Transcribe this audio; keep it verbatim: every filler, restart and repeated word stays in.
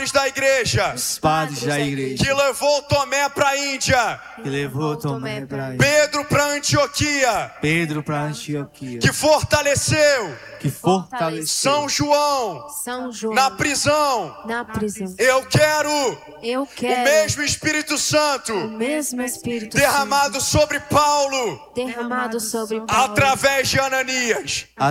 padres da igreja, os padres da igreja, que levou Tomé para a Índia, que levou Tomé para Pedro para Antioquia, Pedro para Antioquia, que fortaleceu, que fortaleceu São João, São João na prisão. na prisão. Eu quero Eu o quero mesmo Espírito Santo o mesmo Espírito derramado sobre Paulo Santo derramado sobre Paulo através de Ananias.